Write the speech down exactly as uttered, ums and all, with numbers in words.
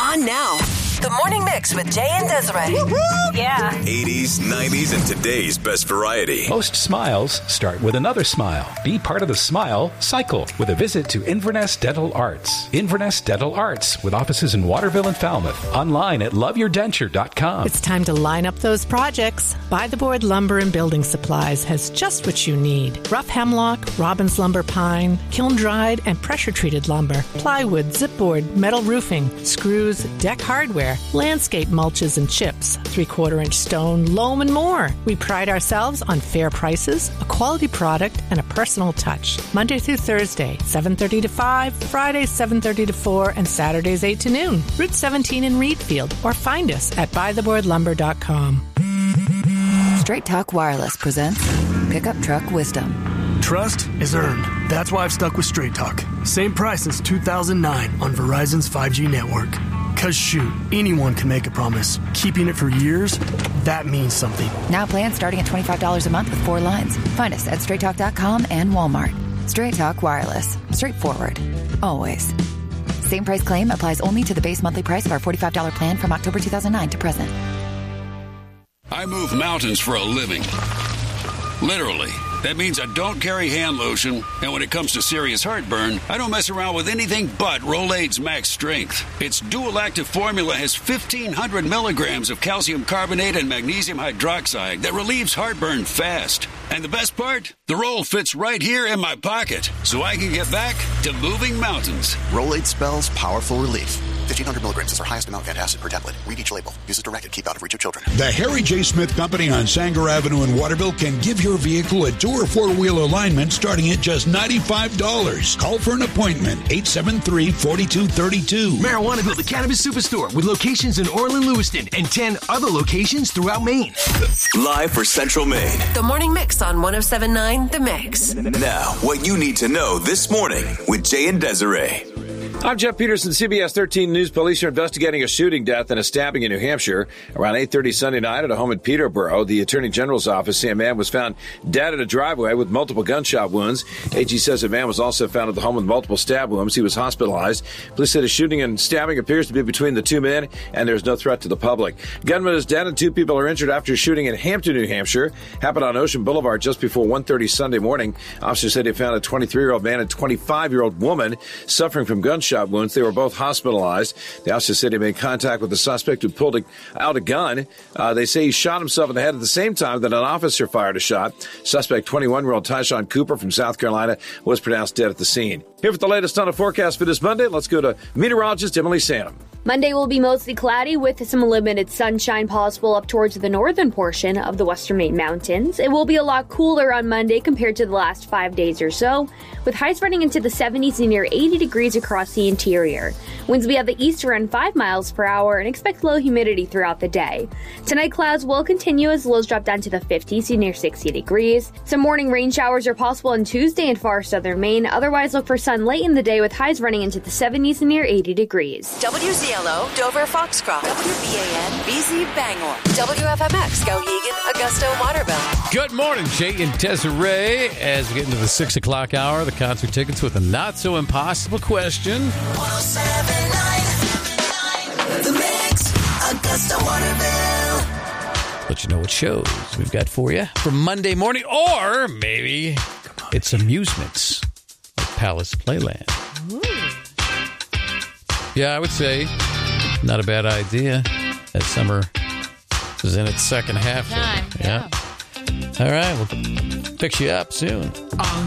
On now. The Morning Mix with Jay and Desiree. Yeah. eighties, nineties, and today's best variety. Most smiles start with another smile. Be part of the smile cycle with a visit to Inverness Dental Arts. Inverness Dental Arts with offices in Waterville and Falmouth. Online at love your denture dot com. It's time to line up those projects. By the Board Lumber and Building Supplies has just what you need. Rough hemlock, Robbins lumber pine, kiln-dried and pressure-treated lumber, plywood, zipboard, metal roofing, screws, deck hardware, landscape mulches and chips, three-quarter inch stone, loam, and more. We pride ourselves on fair prices, a quality product, and a personal touch. Monday through Thursday, seven thirty to five, Fridays seven thirty to four, and Saturdays eight to noon. Route seventeen in Reedfield, or find us at by the board lumber dot com. Straight Talk Wireless presents Pickup Truck Wisdom. Trust is earned. That's why I've stuck with Straight Talk. Same price since two thousand nine on Verizon's five G network. Cause shoot, anyone can make a promise. Keeping it for years, that means something. Now plans starting at twenty-five dollars a month with four lines. Find us at straight talk dot com and Walmart. Straight Talk Wireless. Straightforward. Always. Same price claim applies only to the base monthly price of our forty-five dollars plan from October two thousand nine to present. I move mountains for a living. Literally. That means I don't carry hand lotion, and when it comes to serious heartburn, I don't mess around with anything but Rolaids Max Strength. Its dual-active formula has fifteen hundred milligrams of calcium carbonate and magnesium hydroxide that relieves heartburn fast. And the best part? The roll fits right here in my pocket, so I can get back to moving mountains. Rolaids spells powerful relief. fifteen hundred milligrams is our highest amount of antacid per tablet. Read each label. Use as directed. Keep out of reach of children. The Harry J. Smith Company on Sanger Avenue in Waterville can give your vehicle a two or four-wheel alignment starting at just ninety-five dollars. Call for an appointment. eight seven three, four two three two. Marijuana the Cannabis Superstore with locations in Orland, Lewiston, and ten other locations throughout Maine. Live for Central Maine. The Morning Mix on one oh seven point nine The Mix. Now, what you need to know this morning with Jay and Desiree. I'm Jeff Peterson, C B S thirteen News. Police are investigating a shooting death and a stabbing in New Hampshire. Around eight thirty Sunday night at a home in Peterborough, the Attorney General's office say a man was found dead in a driveway with multiple gunshot wounds. A G says a man was also found at the home with multiple stab wounds. He was hospitalized. Police said a shooting and stabbing appears to be between the two men, and there's no threat to the public. Gunman is dead, and two people are injured after a shooting in Hampton, New Hampshire. Happened on Ocean Boulevard just before one thirty Sunday morning. Officers said they found a twenty-three-year-old man and twenty-five-year-old woman suffering from gunshot wounds. They were both hospitalized. The officer said he made contact with the suspect who pulled a, out a gun. Uh, they say he shot himself in the head at the same time that an officer fired a shot. Suspect, twenty-one-year-old Tyshawn Cooper from South Carolina, was pronounced dead at the scene. Here with the latest on the forecast for this Monday, let's go to meteorologist Emily Sanum. Monday will be mostly cloudy with some limited sunshine possible up towards the northern portion of the Western Maine Mountains. It will be a lot cooler on Monday compared to the last five days or so, with highs running into the seventies and near eighty degrees across the interior. Winds will be at the east around five miles per hour and expect low humidity throughout the day. Tonight, clouds will continue as lows drop down to the fifties and near sixty degrees. Some morning rain showers are possible on Tuesday in far southern Maine. Otherwise, look for sun late in the day with highs running into the seventies and near eighty degrees. W Z L O, Dover, Foxcroft. W B A N, B Z, Bangor. W F M X, Skowhegan, Augusta, Waterville. Good morning, Jay and Desiree. As we get into the six o'clock hour, the concert tickets with a not-so-impossible question. one oh seven point nine The Mix, Augusta, Waterville. Let you know what shows we've got for you for Monday morning, or maybe it's amusements at Palace Playland. Ooh. Yeah, I would say not a bad idea. That summer is in its second half. Time, yeah. yeah. All right, we'll fix you up soon. On